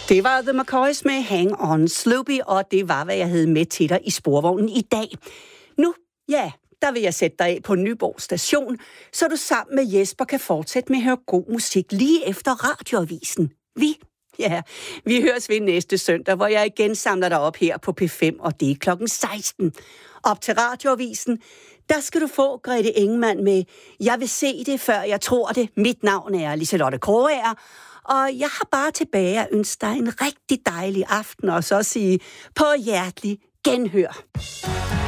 Det var The McCoys med Hang On Sloopy, og det var, hvad jeg havde med til dig i sporvognen i dag. Nu, ja, der vil jeg sætte dig af på Nyborg Station, så du sammen med Jesper kan fortsætte med at høre god musik lige efter radioavisen. Vi høres ved næste søndag, hvor jeg igen samler dig op her på P5, og det er klokken 16. Op til radioavisen, der skal du få Grete Ingemann med Jeg vil se det, før jeg tror det. Mit navn er Liselotte Krogager, og jeg har bare tilbage at ønske dig en rigtig dejlig aften, og så sige på hjertelig genhør.